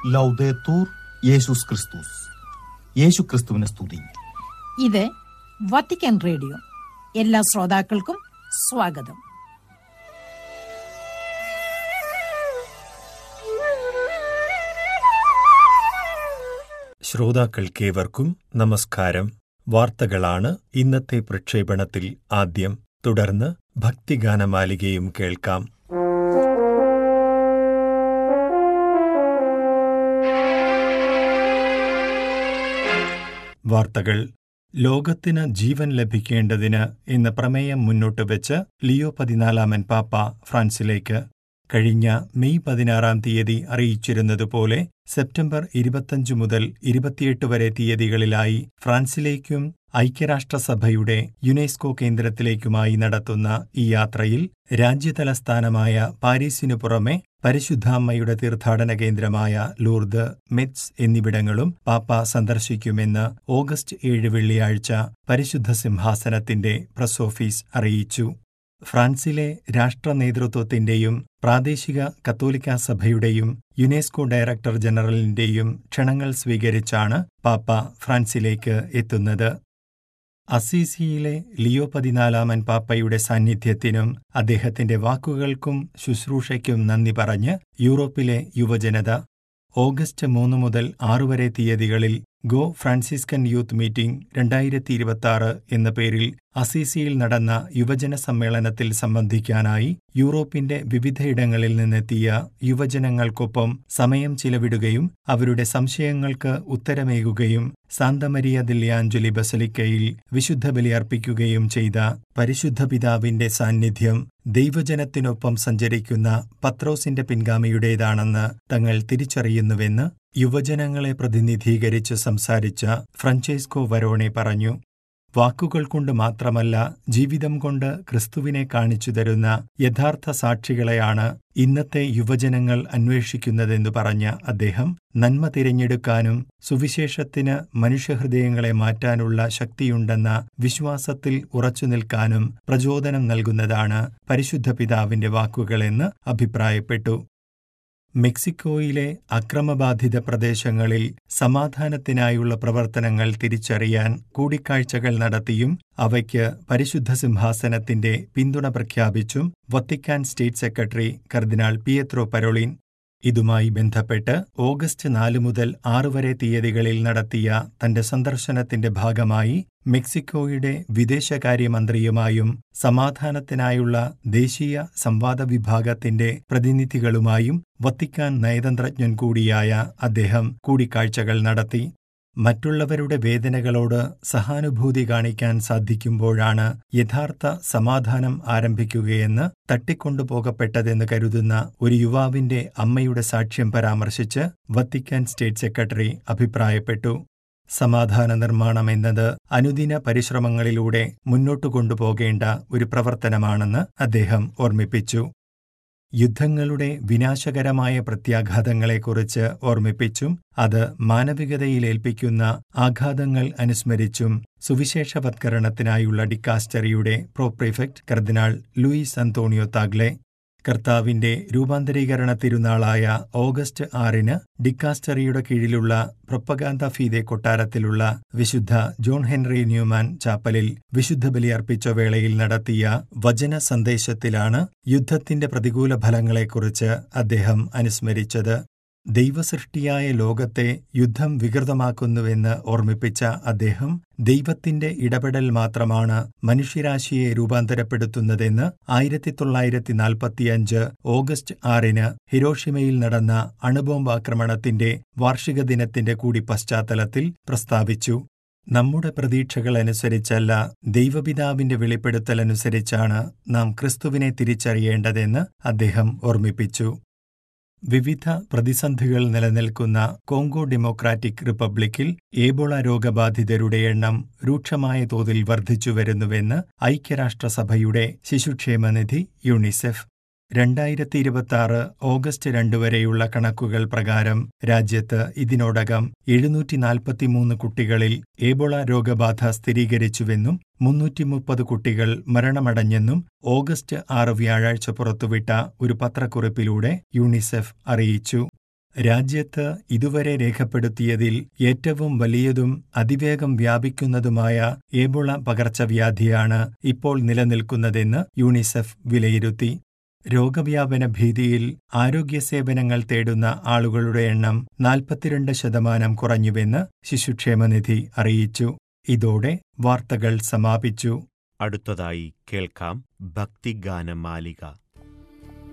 ലൗദേത്തൂർ യേശുസ് ക്രിസ്തുസ്. യേശു ക്രിസ്തുവിനെ സ്തുതി. ഇത് വത്തിക്കാൻ റേഡിയോ. എല്ലാ ശ്രോതാക്കൾക്കും സ്വാഗതം. ശ്രോതാക്കൾക്കേവർക്കും നമസ്കാരം. വാർത്തകളാണ് ഇന്നത്തെ പ്രക്ഷേപണത്തിൽ ആദ്യം. തുടർന്ന് ഭക്തിഗാനമാലികയും കേൾക്കാം. വാർത്തകൾ. ലോകത്തിന് ജീവൻ ലഭിക്കേണ്ടതിന് എന്ന പ്രമേയം മുന്നോട്ട് വെച്ച് ലിയോ 14 പാപ്പ ഫ്രാൻസിലേക്ക്. കഴിഞ്ഞ മെയ് 16 അറിയിച്ചിരുന്നതുപോലെ സെപ്റ്റംബർ 25 മുതൽ 28 വരെ തീയതികളിലായി ഫ്രാൻസിലേക്കും ഐക്യരാഷ്ട്രസഭയുടെ യുനെസ്കോ കേന്ദ്രത്തിലേക്കുമായി നടത്തുന്ന ഈ യാത്രയിൽ രാജ്യതലസ്ഥാനമായ പാരീസിനു പുറമെ പരിശുദ്ധാമ്മയുടെ തീർത്ഥാടന കേന്ദ്രമായ ലൂർദ്, മെറ്റ്സ് എന്നിവിടങ്ങളും പാപ്പ സന്ദർശിക്കുമെന്ന് ഓഗസ്റ്റ് 7 വെള്ളിയാഴ്ച പരിശുദ്ധ സിംഹാസനത്തിന്റെ പ്രസ് ഓഫീസ് അറിയിച്ചു. ഫ്രാൻസിലെ രാഷ്ട്ര നേതൃത്വത്തിന്റെയും പ്രാദേശിക കത്തോലിക്കാ സഭയുടെയും യുനെസ്കോ ഡയറക്ടർ ജനറലിന്റെയും ക്ഷണങ്ങൾ സ്വീകരിച്ചാണ് പാപ്പ ഫ്രാൻസിലേക്ക് എത്തുന്നത്. അസീസിയിലെ ലിയോ 14 പാപ്പയുടെ സാന്നിധ്യത്തിനും അദ്ദേഹത്തിന്റെ വാക്കുകൾക്കും ശുശ്രൂഷയ്ക്കും നന്ദി പറഞ്ഞ് യൂറോപ്പിലെ യുവജനത ഓഗസ്റ്റ് 3 മുതൽ 6 വരെ തീയതികളിൽ ഗോ ഫ്രാൻസിസ്കൻ യൂത്ത് മീറ്റിംഗ് 2026 എന്ന പേരിൽ അസീസിയിൽ നടന്ന യുവജന സമ്മേളനത്തിൽ സംബന്ധിക്കാനായി യൂറോപ്പിന്റെ വിവിധയിടങ്ങളിൽ നിന്നെത്തിയ യുവജനങ്ങൾക്കൊപ്പം സമയം ചിലവിടുകയും അവരുടെ സംശയങ്ങൾക്ക് ഉത്തരമേകുകയും സാന്തമരിയ ദില്ലെ ആഞ്ചലി ബസലിക്കയിൽ വിശുദ്ധ ബലിയർപ്പിക്കുകയും ചെയ്ത പരിശുദ്ധ പിതാവിന്റെ സാന്നിധ്യം ദൈവജനത്തിനൊപ്പം സഞ്ചരിക്കുന്ന പത്രോസിന്റെ പിൻഗാമിയുടേതാണെന്ന് തങ്ങൾ തിരിച്ചറിയുന്നുവെന്ന് യുവജനങ്ങളെ പ്രതിനിധീകരിച്ച് സംസാരിച്ച ഫ്രാഞ്ചെസ്കോ വരോണെ പറഞ്ഞു. വാക്കുകൾ കൊണ്ട് മാത്രമല്ല, ജീവിതം കൊണ്ട് ക്രിസ്തുവിനെ കാണിച്ചു തരുന്ന യഥാർത്ഥ സാക്ഷികളെയാണ് ഇന്നത്തെ യുവജനങ്ങൾ അന്വേഷിക്കുന്നതെന്നു പറഞ്ഞ അദ്ദേഹം, നന്മ തിരഞ്ഞെടുക്കാനും സുവിശേഷത്തിന് മനുഷ്യഹൃദയങ്ങളെ മാറ്റാനുള്ള ശക്തിയുണ്ടെന്ന വിശ്വാസത്തിൽ ഉറച്ചുനിൽക്കാനും പ്രചോദനം നൽകുന്നതാണ് പരിശുദ്ധ പിതാവിന്റെ വാക്കുകളെന്ന് അഭിപ്രായപ്പെട്ടു. മെക്സിക്കോയിലെ അക്രമബാധിത പ്രദേശങ്ങളിൽ സമാധാനത്തിനായുള്ള പ്രവർത്തനങ്ങൾ തിരിച്ചറിയാൻ കൂടിക്കാഴ്ചകൾ നടത്തിയും അവയ്ക്ക് പരിശുദ്ധ സിംഹാസനത്തിന്റെ പിന്തുണ പ്രഖ്യാപിച്ചും വത്തിക്കാൻ സ്റ്റേറ്റ് സെക്രട്ടറി കർദിനാൾ പിയത്രോ പരോളിൻ. ഇതുമായി ബന്ധപ്പെട്ട് ഓഗസ്റ്റ് 4 മുതൽ 6 വരെ തീയതികളിൽ നടത്തിയ തന്റെ സന്ദർശനത്തിന്റെ ഭാഗമായി മെക്സിക്കോയുടെ വിദേശകാര്യമന്ത്രിയുമായും സമാധാനത്തിനായുള്ള ദേശീയ സംവാദ വിഭാഗത്തിന്റെ പ്രതിനിധികളുമായും വത്തിക്കാൻ നയതന്ത്രജ്ഞൻ കൂടിയായ അദ്ദേഹം കൂടിക്കാഴ്ചകൾ നടത്തി. മറ്റുള്ളവരുടെ വേദനകളോട് സഹാനുഭൂതി കാണിക്കാൻ സാധിക്കുമ്പോഴാണ് യഥാർത്ഥ സമാധാനം ആരംഭിക്കുകയെന്ന് തട്ടിക്കൊണ്ടുപോകപ്പെട്ടതെന്ന് കരുതുന്ന ഒരു യുവാവിന്റെ അമ്മയുടെ സാക്ഷ്യം പരാമർശിച്ച് വത്തിക്കാൻ സ്റ്റേറ്റ് സെക്രട്ടറി അഭിപ്രായപ്പെട്ടു. സമാധാന നിർമ്മാണം എന്നത് അനുദിന പരിശ്രമങ്ങളിലൂടെ മുന്നോട്ടു കൊണ്ടുപോകേണ്ട ഒരു പ്രവർത്തനമാണെന്ന് അദ്ദേഹം ഓർമ്മിപ്പിച്ചു. യുദ്ധങ്ങളുടെ വിനാശകരമായ പ്രത്യാഘാതങ്ങളെക്കുറിച്ച് ഓർമ്മിപ്പിച്ചും അത് മാനവികതയിലേൽപ്പിക്കുന്ന ആഘാതങ്ങൾ അനുസ്മരിച്ചും സുവിശേഷവത്കരണത്തിനായുള്ള ഡിക്കാസ്റ്ററിയുടെ പ്രോപ്രിഫെക്ട് കർദിനാൾ ലൂയിസ് അന്തോണിയോ താഗ്ലെ കർത്താവിന്റെ രൂപാന്തരീകരണ തിരുനാളായ ഓഗസ്റ്റ് 6 ഡിക്കാസ്റ്ററിയുടെ കീഴിലുള്ള പ്രൊപ്പഗാന്ത ഫീദെ കൊട്ടാരത്തിലുള്ള വിശുദ്ധ ജോൺ ഹെൻറി ന്യൂമാൻ ചാപ്പലിൽ വിശുദ്ധ ബലിയർപ്പിച്ച വേളയിൽ നടത്തിയ വചന സന്ദേശത്തിലാണ് യുദ്ധത്തിന്റെ പ്രതികൂല ഫലങ്ങളെക്കുറിച്ച് അദ്ദേഹം അനുസ്മരിച്ചത്. ദൈവസൃഷ്ടിയായ ലോകത്തെ യുദ്ധം വികൃതമാക്കുന്നുവെന്ന് ഓർമ്മിപ്പിച്ച അദ്ദേഹം, ദൈവത്തിന്റെ ഇടപെടൽ മാത്രമാണ് മനുഷ്യരാശിയെ രൂപാന്തരപ്പെടുത്തുന്നതെന്ന് 1945 ഓഗസ്റ്റ് 6 ഹിരോഷിമയിൽ നടന്ന അണുബോംബാക്രമണത്തിന്റെ വാർഷിക ദിനത്തിന്റെ കൂടി പശ്ചാത്തലത്തിൽ പ്രസ്താവിച്ചു. നമ്മുടെ പ്രതീക്ഷകളനുസരിച്ചല്ല, ദൈവപിതാവിന്റെ വെളിപ്പെടുത്തലനുസരിച്ചാണ് നാം ക്രിസ്തുവിനെ തിരിച്ചറിയേണ്ടതെന്ന് അദ്ദേഹം ഓർമ്മിപ്പിച്ചു. വിവിധ പ്രതിസന്ധികൾ നിലനിൽക്കുന്ന കോങ്കോ ഡെമോക്രാറ്റിക് റിപ്പബ്ലിക്കിൽ ഏബോള രോഗബാധിതരുടെ എണ്ണം രൂക്ഷമായ തോതിൽ വർദ്ധിച്ചുവരുന്നുവെന്ന് ഐക്യരാഷ്ട്രസഭയുടെ ശിശുക്ഷേമനിധി യുണിസെഫ്. 2026 ഓഗസ്റ്റ് 2 വരെയുള്ള കണക്കുകൾ പ്രകാരം രാജ്യത്ത് ഇതിനോടകം 743 കുട്ടികളിൽ ഏബോള രോഗബാധ സ്ഥിരീകരിച്ചുവെന്നും 330 കുട്ടികൾ മരണമടഞ്ഞെന്നും ഓഗസ്റ്റ് 6 വ്യാഴാഴ്ച പുറത്തുവിട്ട ഒരു പത്രക്കുറിപ്പിലൂടെ യുണിസെഫ് അറിയിച്ചു. രാജ്യത്ത് ഇതുവരെ രേഖപ്പെടുത്തിയതിൽ ഏറ്റവും വലിയതും അതിവേഗം വ്യാപിക്കുന്നതുമായ എബോള പകർച്ചവ്യാധിയാണ് ഇപ്പോൾ നിലനിൽക്കുന്നതെന്ന് യൂണിസെഫ് വിലയിരുത്തി. രോഗവ്യാപന ഭീതിയിൽ ആരോഗ്യസേവനങ്ങൾ തേടുന്ന ആളുകളുടെ എണ്ണം 42% കുറഞ്ഞുവെന്ന് ശിശുക്ഷേമനിധി അറിയിച്ചു. ഇതോടെ വാർത്തകൾ സമാപിച്ചു. അടുത്തതായി കേൾക്കാം ഭക്തിഗാനമാലിക.